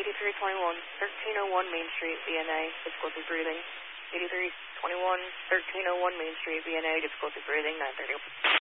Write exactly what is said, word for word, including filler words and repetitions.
eighty-three twenty-one, thirteen oh one Main Street, V N A, difficulty breathing. eighty-three twenty-one, thirteen oh one Main Street, V N A, difficulty breathing, nine thirty.